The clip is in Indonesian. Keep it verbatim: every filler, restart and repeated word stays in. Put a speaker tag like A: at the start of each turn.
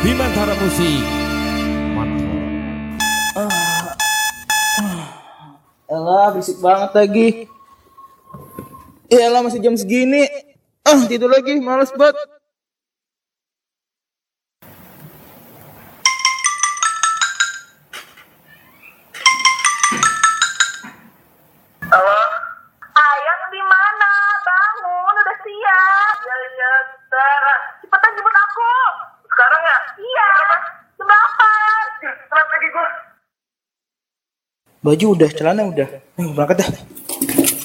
A: Bimantara Musik.
B: Elah, berisik banget lagi. Iyalah, masih jam segini. Ah, tidur lagi, males banget.
C: Halo? Ayang di mana? Bangun, udah siap. Iya, iya, bentar. Cepetan jemput aku. Sekarang ya? Iya. Jam delapan. Telat lagi gua.
B: Baju udah, celana udah. Eh, berangkat dah.